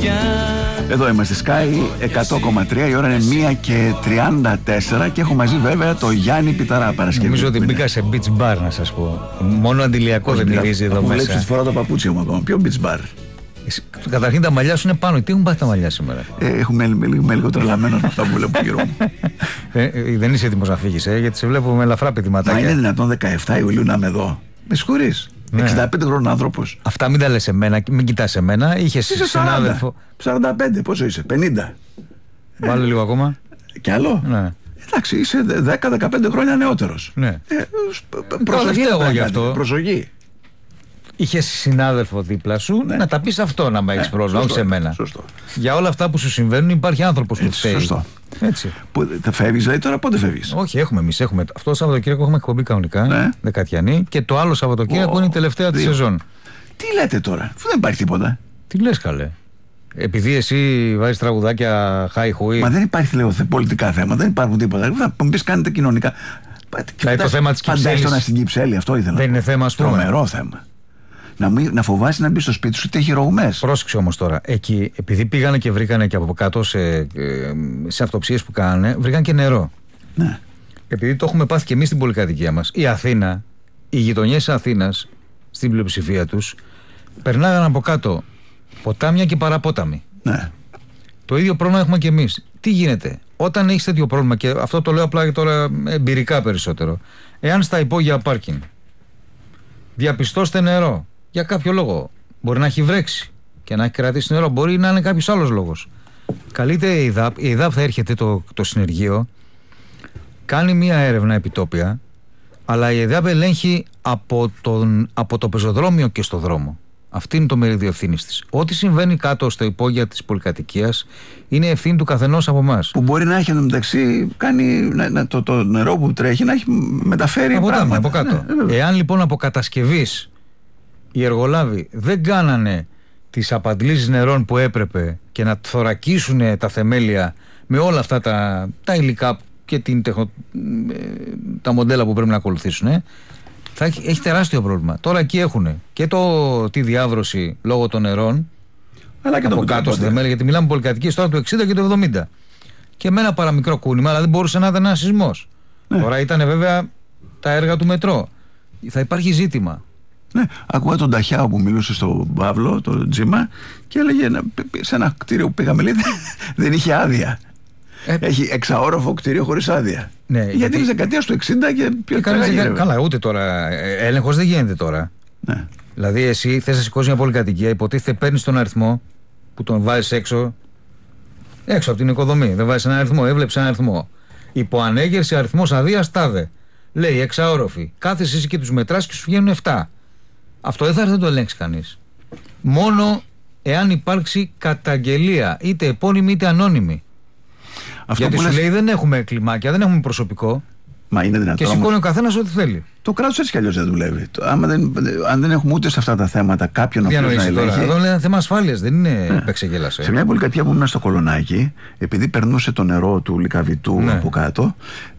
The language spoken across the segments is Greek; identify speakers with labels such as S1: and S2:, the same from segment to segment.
S1: Εδώ είμαστε Sky 100,3. Η ώρα είναι 1:34 και έχω μαζί βέβαια το Γιάννη Πιταρά Παρασκευή.
S2: Νομίζω ότι μπήκα σε beach bar, να σας πω. Μόνο αντιλιακό δεν μυρίζει εδώ μέσα.
S1: Βλέπεις φορά το παπούτσι μου ακόμα. Ποιο beach bar?
S2: Καταρχήν τα μαλλιά σου είναι πάνω. Τι έχουν πάθει τα μαλλιά σήμερα?
S1: Είμαι λίγο τρελαμένος με αυτά που βλέπω γύρω μου.
S2: Δεν είσαι έτοιμος να φύγεις, γιατί σε βλέπω με ελαφρά πηδηματάκια.
S1: Μα είναι δυνατόν 17 Ιουλίου να είμαι εδώ? Με συγχωρείς. 65 χρόνων άνθρωπος.
S2: Αυτά μην τα λες εμένα, μην κοιτάς εμένα. Είχες συνάδελφο.
S1: 45, πόσο είσαι? 50.
S2: Βάλω λίγο ακόμα.
S1: Κι άλλο?
S2: Ναι.
S1: Εντάξει, είσαι 10-15 χρόνια νεότερος.
S2: Ναι.
S1: Προσοχή
S2: εγώ γι' αυτό.
S1: Προσοχή.
S2: Είχες συνάδελφο δίπλα σου, να τα πεις αυτό, να με έχεις πρόβλημα, όχι σε μένα.
S1: Σωστό.
S2: Για όλα αυτά που σου συμβαίνουν υπάρχει άνθρωπος που φταίει.
S1: Σωστό.
S2: Έτσι.
S1: Θα φεύγεις δηλαδή τώρα, πότε φεύγεις?
S2: Όχι, εμείς έχουμε. Αυτό το Σαββατοκύριακο έχουμε εκπομπή κανονικά, δεκατιανή, και το άλλο Σαββατοκύριακο είναι η τελευταία της σεζόν.
S1: Τι λέτε τώρα, αφού δεν υπάρχει τίποτα?
S2: Τι λες, καλέ? Επειδή εσύ βάζεις τραγουδάκια χάι-χουί.
S1: Μα δεν υπάρχει, λέω, πολιτικά θέματα, δεν υπάρχουν τίποτα. Θα μου πεις, κάνετε κοινωνικά.
S2: Το θέμα της Κυψέλης.
S1: Φαντάζομαι στην Κυψέλη, αυτό ήθελα.
S2: Δεν είναι θέμα, ας πούμε.
S1: Τρομερό θέμα. Να φοβάσαι να μπει στο σπίτι σου ότι έχει ρογμές.
S2: Πρόσεξε όμως τώρα. Εκεί, επειδή πήγανε και βρήκανε και από κάτω σε αυτοψίες που κάνανε, βρήκαν και νερό.
S1: Ναι.
S2: Επειδή το έχουμε πάθει και εμείς στην πολυκατοικία μας, η Αθήνα, οι γειτονιές της Αθήνας, στην πλειοψηφία τους, περνάγαν από κάτω ποτάμια και παραπόταμοι.
S1: Ναι.
S2: Το ίδιο πρόβλημα έχουμε και εμείς. Τι γίνεται? Όταν έχεις τέτοιο πρόβλημα, και αυτό το λέω απλά και τώρα εμπειρικά περισσότερο, εάν στα υπόγεια πάρκινγκ διαπιστώστε νερό, για κάποιο λόγο, μπορεί να έχει βρέξει και να έχει κρατήσει νερό, μπορεί να είναι κάποιος άλλος λόγος, καλείται η ΕΔΑΠ θα έρχεται το συνεργείο, κάνει μία έρευνα επιτόπια, αλλά η ΕΔΑΠ ελέγχει από το πεζοδρόμιο και στο δρόμο. Αυτή είναι το μερίδιο ευθύνης της. Ό,τι συμβαίνει κάτω στα υπόγεια της πολυκατοικίας είναι ευθύνη του καθενός από εμάς.
S1: Που μπορεί να έχει εντωμεταξύ το νερό που τρέχει να έχει μεταφέρει πράγματα
S2: από κάτω. Ναι, εάν λοιπόν από κατασκευής οι εργολάβοι δεν κάνανε τις απαντλήσεις νερών που έπρεπε και να θωρακίσουν τα θεμέλια με όλα αυτά τα υλικά και τα μοντέλα που πρέπει να ακολουθήσουν, έχει τεράστιο πρόβλημα. Τώρα εκεί έχουν και τη διάβρωση λόγω των νερών, αλλά και από κάτω στη θεμέλια, γιατί μιλάμε πολυκατοικίες τώρα του 60 και του 70. Και με ένα παραμικρό κούνημα, αλλά δεν μπορούσε να ήταν ένα σεισμός. Ναι. Τώρα ήταν βέβαια τα έργα του μετρό. Θα υπάρχει ζήτημα.
S1: Ναι, ακούγα τον Ταχιάο που μιλούσε στον Παύλο, τον Τζίμα, και έλεγε σε ένα κτίριο που πήγαμε, λέει, δεν είχε άδεια. Έχει εξαόροφο κτίριο χωρίς άδεια. Ναι, γιατί είναι δεκαετίας του 60 και πιο
S2: καλά, ούτε τώρα. Έλεγχος δεν γίνεται τώρα.
S1: Ναι.
S2: Δηλαδή, εσύ θες να σηκώσεις μια πολυκατοικία, υποτίθεται παίρνεις τον αριθμό που τον βάζεις έξω από την οικοδομή. Δεν βάζεις ένα αριθμό, έβλεψες ένα αριθμό. Υποανέγερση αριθμός αδείας τάδε. Λέει εξαόροφη. Κάθεσαι εσύ και τους μετράς και σου βγαίνουν 7. Αυτό δεν θα έρθει να το ελέγξει κανείς. Μόνο εάν υπάρξει καταγγελία, είτε επώνυμη είτε ανώνυμη. Αυτό γιατί σου λέει δεν έχουμε κλιμάκια, δεν έχουμε προσωπικό.
S1: Μα είναι δυνατόν.
S2: Και σηκώνει ο καθένας ό,τι θέλει.
S1: Το κράτος έτσι κι αλλιώς δεν δουλεύει. Αν δεν έχουμε ούτε σε αυτά τα θέματα κάποιον να ελέγχει.
S2: Εδώ είναι θέμα ασφάλειας, δεν είναι επεξεγέλασε.
S1: Σε μια πολυκατοικία που ήμουν στο Κολονάκι, επειδή περνούσε το νερό του Λυκαβητού από κάτω,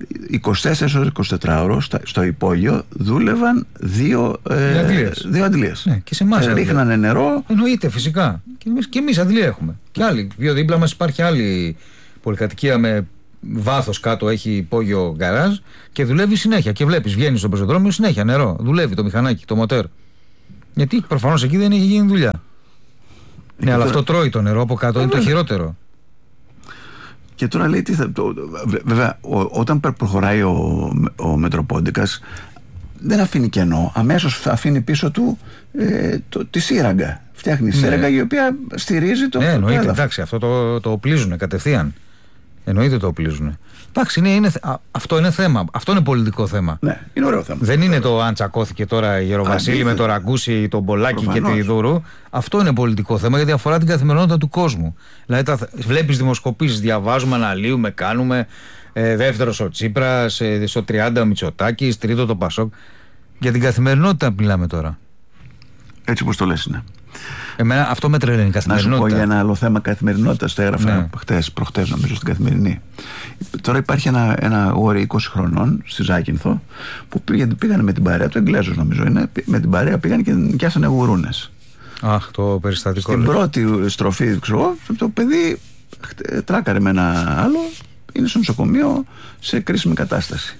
S1: 24 ώρες στο υπόγειο δούλευαν δύο αντλίες.
S2: Ναι, και σε εμάς
S1: ρίχνανε νερό.
S2: Εννοείται, φυσικά. Και εμείς αντλία έχουμε. Και άλλοι. Δίπλα μας υπάρχει άλλη πολυκατοικία με βάθος κάτω, έχει υπόγειο γκαράζ και δουλεύει συνέχεια. Και βλέπεις, βγαίνει στο πεζοδρόμιο συνέχεια νερό. Δουλεύει το μηχανάκι, το μοτέρ. Γιατί προφανώς εκεί δεν έχει γίνει δουλειά. Ναι, αλλά αυτό τρώει το νερό από κάτω, είναι το χειρότερο.
S1: Και τώρα λέει βέβαια, όταν προχωράει ο Μετροπόντικας, δεν αφήνει κενό. Αμέσως αφήνει πίσω του τη σύραγγα. Φτιάχνει σύραγγα η οποία στηρίζει το.
S2: Ναι, εννοείται, εντάξει, αυτό το οπλίζουν κατευθείαν. Εννοείται το οπλίζουν. Εντάξει, αυτό είναι θέμα. Αυτό είναι πολιτικό θέμα.
S1: Ναι, είναι ωραίο θέμα.
S2: Δεν είναι το αν τσακώθηκε τώρα η Γεροβασίλη με το Ραγκούσι, τον Πολάκη και τη Δούρου. Αυτό είναι πολιτικό θέμα γιατί αφορά την καθημερινότητα του κόσμου. Δηλαδή, βλέπεις δημοσκοπήσεις, διαβάζουμε, αναλύουμε, κάνουμε. Δεύτερος ο Τσίπρας, στο 30 ο Μητσοτάκης, τρίτο το Πασόκ. Για την καθημερινότητα μιλάμε τώρα.
S1: Έτσι όπως το λες είναι.
S2: Εμένα αυτό με τρελαίνει η καθημερινότητα.
S1: Να σου πω για ένα άλλο θέμα καθημερινότητας. Το έγραφα προχτές νομίζω στην Καθημερινή. Τώρα υπάρχει ένα γόρι 20 χρονών στη Ζάκυνθο που πήγανε με την παρέα του, Εγγλέζος νομίζω είναι, με την παρέα πήγαν και νοικιάσανε γουρούνες.
S2: Αχ, το περιστατικό.
S1: Στην πρώτη στροφή, ξέρω, το παιδί τράκαρε με ένα άλλο, είναι στο νοσοκομείο σε κρίσιμη κατάσταση.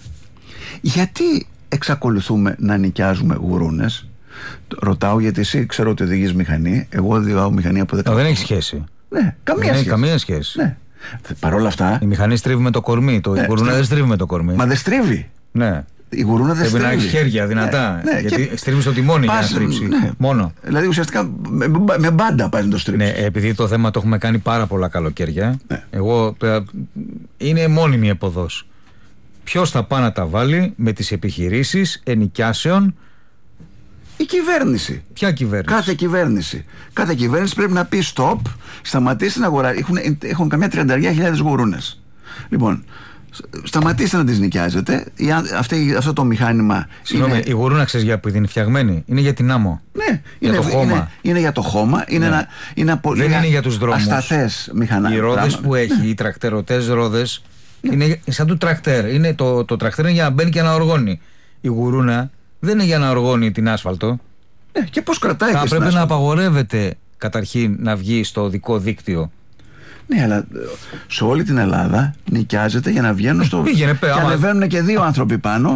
S1: Γιατί εξακολουθούμε να νοικιάζουμε γουρούνες? Ρωτάω γιατί εσύ ξέρω ότι οδηγείς μηχανή. Εγώ οδηγάω μηχανή από 10 χρόνια.
S2: Δεν έχει σχέση.
S1: Ναι, καμία σχέση. Ναι. Παρ' όλα αυτά.
S2: Η μηχανή στρίβει με το κορμί. Η γουρούνα δεν στρίβει με το κορμί.
S1: Μα δεν στρίβει.
S2: Ναι.
S1: Η γουρούνα δεν στρίβει.
S2: Πρέπει να έχει χέρια δυνατά.
S1: Ναι,
S2: γιατί στρίβει στο τιμόνι για να στρίψει.
S1: Ναι.
S2: Μόνο.
S1: Δηλαδή ουσιαστικά με μπάντα πάει να το στρίψει.
S2: Ναι, επειδή το θέμα το έχουμε κάνει πάρα πολλά καλοκαίρια.
S1: Ναι.
S2: Εγώ είναι μόνιμη εποδός. Ποιος θα πάει να τα βάλει με τις επιχειρήσεις ενοικιάσεων?
S1: Η κυβέρνηση.
S2: Ποια κυβέρνηση?
S1: Κάθε κυβέρνηση πρέπει να πει stop, σταματήστε να αγοράσετε. Έχουν καμιά 30.000 γουρούνες. Λοιπόν, σταματήστε να τις νοικιάζετε. Αυτό το μηχάνημα.
S2: Συγγνώμη, η γουρούνα ξέρεις για που είναι φτιαγμένη? Είναι για την άμμο.
S1: Ναι,
S2: για το χώμα.
S1: Είναι για το χώμα.
S2: Ναι. Δεν είναι για τους δρόμους.
S1: Ασταθές μηχανάκια.
S2: Οι ρόδες που έχει, οι τρακτερωτές ρόδες, είναι σαν του τρακτέρ. Το τρακτέρ είναι για να μπαίνει και να οργώνει. Η γουρούνα δεν είναι για να οργώνει την άσφαλτο.
S1: Και πώς κρατάει?
S2: Θα πρέπει να απαγορεύεται καταρχήν να βγει στο οδικό δίκτυο.
S1: Ναι, αλλά σε όλη την Ελλάδα νοικιάζεται για να βγαίνουν στο. Και ανεβαίνουν και 2 άνθρωποι πάνω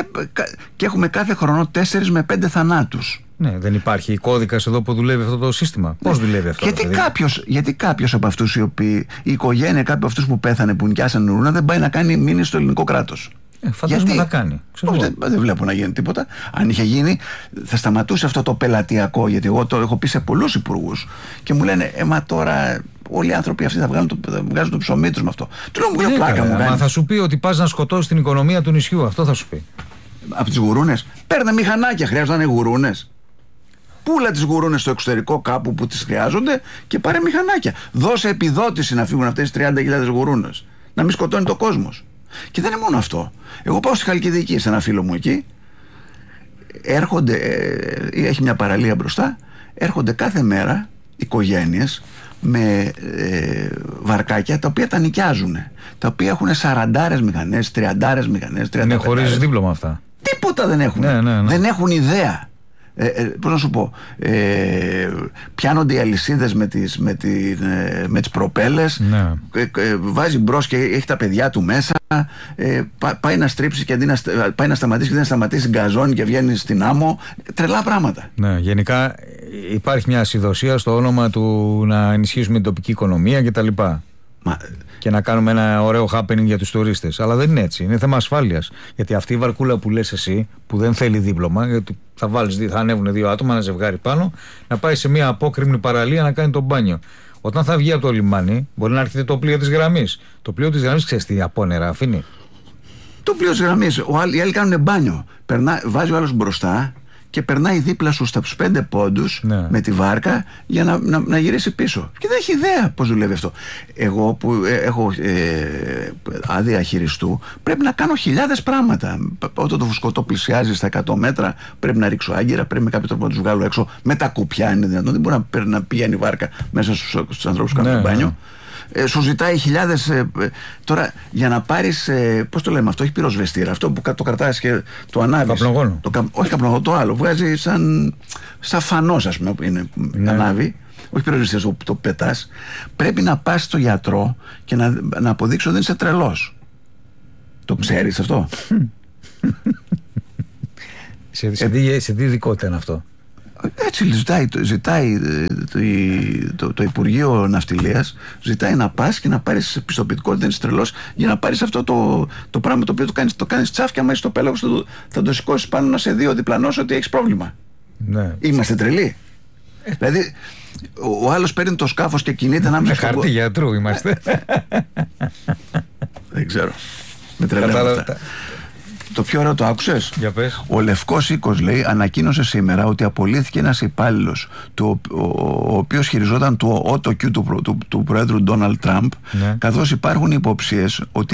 S1: και έχουμε κάθε χρόνο 4 με 5 θανάτους.
S2: Ναι, δεν υπάρχει κώδικας εδώ που δουλεύει αυτό το σύστημα. Πώς δουλεύει αυτό?
S1: Γιατί κάποιος από αυτούς η οικογένεια, κάποιοι από αυτούς που πέθανε, που νοικιάσαν ρούνα, δεν πάει να κάνει μήνυση στο ελληνικό κράτος?
S2: Φαντάζομαι θα κάνει.
S1: Δεν βλέπω να γίνει τίποτα. Αν είχε γίνει, θα σταματούσε αυτό το πελατειακό. Γιατί εγώ το έχω πει σε πολλούς υπουργούς και μου λένε, μα τώρα όλοι οι άνθρωποι αυτοί θα βγάζουν το ψωμί τους με αυτό. Του λέω, μου λέει πλάκα μου.
S2: Μα θα σου πει ότι πας να σκοτώσεις την οικονομία του νησιού. Αυτό θα σου πει.
S1: Από τις γουρούνες. Παίρνε μηχανάκια, χρειάζονται να είναι γουρούνες. Πούλα τις γουρούνες στο εξωτερικό κάπου που τις χρειάζονται και πάρε μηχανάκια. Δώσε επιδότηση να φύγουν αυτές τις 30.000 γουρούνες. Να μην σκοτώνει το κόσμος. Και δεν είναι μόνο αυτό. Εγώ πάω στη Χαλκιδική σε ένα φίλο μου εκεί. Έρχονται, έχει μια παραλία μπροστά. Έρχονται κάθε μέρα οικογένειες με βαρκάκια τα οποία τα νοικιάζουν. Τα οποία έχουν 40 μηχανές, 30 μηχανές, 35.
S2: Είναι χωρίς δίπλωμα αυτά.
S1: Τίποτα δεν έχουν.
S2: Ναι.
S1: Δεν έχουν ιδέα. Πώς να σου πω, πιάνονται οι αλυσίδες με τις προπέλες,
S2: ναι.
S1: Βάζει μπρος και έχει τα παιδιά του μέσα, πάει να στρίψει και πάει να σταματήσει και δεν σταματήσει, γκαζώνει και βγαίνει στην άμμο. Τρελά πράγματα.
S2: Ναι, γενικά υπάρχει μια ασυδοσία στο όνομα του να ενισχύσουμε την τοπική οικονομία κτλ. Και να κάνουμε ένα ωραίο happening για τους τουρίστες. Αλλά δεν είναι έτσι. Είναι θέμα ασφάλειας. Γιατί αυτή η βαρκούλα που λες εσύ, που δεν θέλει δίπλωμα, γιατί θα ανέβουν 2 άτομα, ένα ζευγάρι πάνω, να πάει σε μια απόκρημνη παραλία να κάνει το μπάνιο. Όταν θα βγει από το λιμάνι, μπορεί να έρχεται το πλοίο της γραμμής. Το πλοίο της γραμμής, ξέρεις τι απόνερα αφήνει? Το
S1: πλοίο της γραμμής. Οι άλλοι κάνουν μπάνιο. Βάζει ο άλλος μπροστά και περνάει δίπλα σου στους 5 πόντους, ναι, με τη βάρκα για να γυρίσει πίσω. Και δεν έχει ιδέα πώς δουλεύει αυτό. Εγώ που έχω άδεια χειριστού, πρέπει να κάνω χιλιάδες πράγματα. Όταν το φουσκωτό πλησιάζει στα 100 μέτρα, πρέπει να ρίξω άγκυρα, πρέπει με κάποιο τρόπο να τους βγάλω έξω. Με τα κουπιά είναι δυνατόν. Δεν μπορεί να πηγαίνει η βάρκα μέσα στους ανθρώπους που κάνουν μπάνιο. Σου ζητάει χιλιάδες. Τώρα για να πάρεις, πώς το λέμε αυτό, έχει πυροσβεστήρα. Αυτό που το κρατάς και το ανάβεις.
S2: Καπνογόνο.
S1: Όχι καπνογόνο, το άλλο. Βγάζει σαν φανός, ας πούμε, που είναι, ναι, ανάβει. Όχι πυροσβεστήρα, το πετάς. Πρέπει να πας στο γιατρό και να αποδείξω ότι δεν είσαι τρελός. Το ξέρεις αυτό?
S2: Σε τι ειδικότητα είναι αυτό?
S1: Έτσι ζητάει το Υπουργείο Ναυτιλίας, ζητάει να πας και να πάρεις πιστοποιητικό ότι δεν είσαι τρελός, για να πάρεις αυτό το πράγμα το οποίο το κάνεις τσάφια μέσα στο πέλαγος, θα το σηκώσεις πάνω να σε δει ο διπλανός ότι έχεις πρόβλημα.
S2: Ναι.
S1: Είμαστε τρελοί? Δηλαδή ο άλλος παίρνει το σκάφος και κινείται ανάμεσα
S2: στο... Με χάρτη γιατρού είμαστε.
S1: Δεν ξέρω. Με τρελαίνω. Το πιο ωραίο το άκουσες?
S2: Για πες.
S1: Ο Λευκός Οίκος, λέει, ανακοίνωσε σήμερα ότι απολύθηκε ένας υπάλληλος ο οποίος χειριζόταν το Auto Q του Προέδρου Ντόναλντ Τραμπ, ναι, καθώς υπάρχουν υποψίες ότι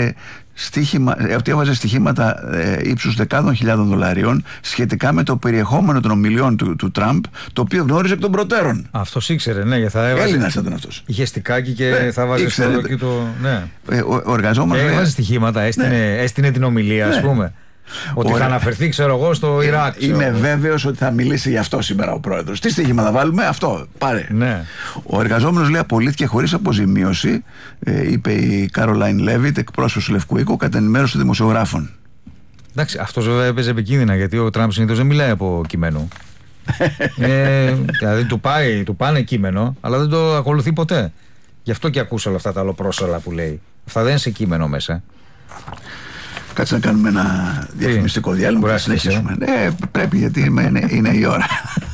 S1: έβαζε στοιχήματα ύψους δεκάδων χιλιάδων δολαρίων σχετικά με το περιεχόμενο των ομιλιών του Τραμπ, το οποίο γνώριζε εκ των προτέρων.
S2: Αυτός ήξερε, ναι, γιατί θα έβαζε.
S1: Έλληνας ήταν αυτός.
S2: Είχε στικάκι και θα βάζει στο και το. Ναι.
S1: Ο εργαζόμενος.
S2: Έβαζε στοιχήματα, έστεινε την ομιλία, ας πούμε. Ότι θα αναφερθεί, ξέρω εγώ, στο Ιράκ.
S1: Είμαι βέβαιος ότι θα μιλήσει γι' αυτό σήμερα ο πρόεδρος. Τι στοίχημα θα βάλουμε, αυτό, πάρε.
S2: Ναι.
S1: Ο εργαζόμενος, λέει, απολύθηκε χωρίς αποζημίωση, είπε η Κάρολαϊν Λέβιτ, εκπρόσωπος του Λευκού Οίκου, κατά ενημέρωση δημοσιογράφων.
S2: Εντάξει, αυτός βέβαια έπαιζε επικίνδυνα, γιατί ο Τραμπ συνήθως δεν μιλάει από κείμενο. Δηλαδή του πάνε κείμενο, αλλά δεν το ακολουθεί ποτέ. Γι' αυτό και ακούσα όλα αυτά τα αλλοπρόσαλα που λέει. Αυτά δεν είναι σε κείμενο μέσα.
S1: Κάτσε να κάνουμε ένα διαφημιστικό διάλειμμα και να συνεχίσουμε. Πρέπει, γιατί είναι η ώρα.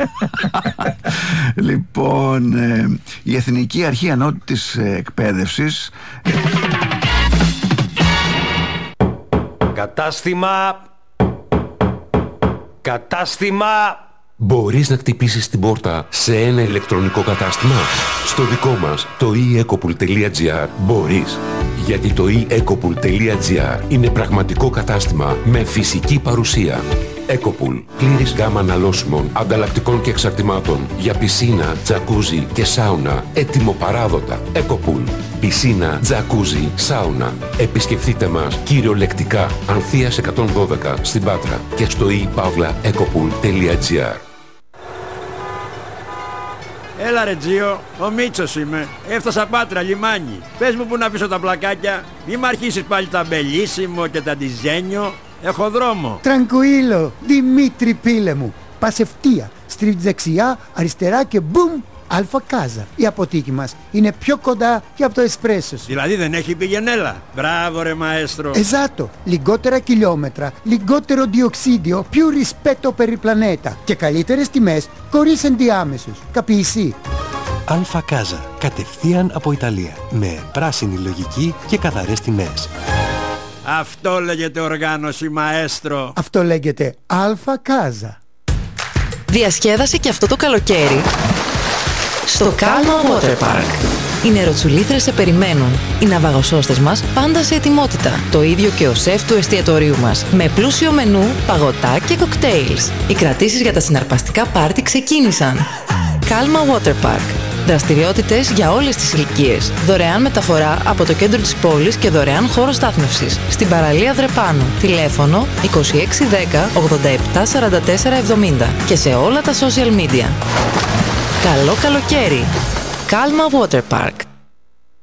S1: Λοιπόν, η Εθνική Αρχή Ανώτατης Εκπαίδευσης.
S3: Κατάστημα. Μπορείς να χτυπήσεις την πόρτα σε ένα ηλεκτρονικό κατάστημα? Στο δικό μας, το eEcopool.gr, μπορείς. Γιατί το eEcopool.gr είναι πραγματικό κατάστημα με φυσική παρουσία. Ecopool, πλήρης γκάμα αναλώσιμων, ανταλλακτικών και εξαρτημάτων για πισίνα, τζακούζι και σάουνα, έτοιμο-παράδοτα. Ecopool, πισίνα, τζακούζι, σάουνα. Επισκεφτείτε μας κυριολεκτικά, Ανθείας 112 στην Πάτρα και στο ePavlaEcopool.gr.
S4: Έλα ρε Τζίο, ο Μίτσος είμαι. Έφτασα Πάτρα, λιμάνι. Πες μου που να αφήσω τα πλακάκια. Μη μ' αρχίσεις πάλι τα μπελίσιμο και τα ντιζένιο. Έχω δρόμο.
S5: Τρανκουίλο, Δημήτρη πίλε μου. Πας ευθεία, στρίβεις δεξιά, αριστερά και μπουμ, Αλφα Κάζα. Η αποθήκη μας είναι πιο κοντά και από το εσπρέσο σου.
S4: Δηλαδή δεν έχει πηγενέλα. Μπράβο ρε μαέστρο.
S5: Esatto, λιγότερα χιλιόμετρα, λιγότερο διοξίδιο, più rispetto per il planeta και καλύτερες τιμές χωρίς ενδιάμεσους. Καπιεισί.
S6: Αλφα Κάζα, κατευθείαν από Ιταλία, με πράσινη λογική και καθαρές τιμές.
S4: Αυτό λέγεται οργάνωση μαέστρο.
S5: Αυτό λέγεται Αλφα Κάζα.
S7: Διασκέδασε και αυτό το καλοκαίρι στο Calma Water Park. Οι νεροτσουλήθρες σε περιμένουν. Οι ναυαγοσώστες μας πάντα σε ετοιμότητα. Το ίδιο και ο σεφ του εστιατορίου μας. Με πλούσιο μενού, παγωτά και κοκτέιλς. Οι κρατήσεις για τα συναρπαστικά πάρτι ξεκίνησαν. Calma Water Park. Δραστηριότητες για όλες τις ηλικίες. Δωρεάν μεταφορά από το κέντρο της πόλης και δωρεάν χώρο στάθμευσης. Στην παραλία Δρεπάνου. Τηλέφωνο 2610 87 44 70 και σε όλα τα social media. Καλό καλοκαίρι! Calma Water Park.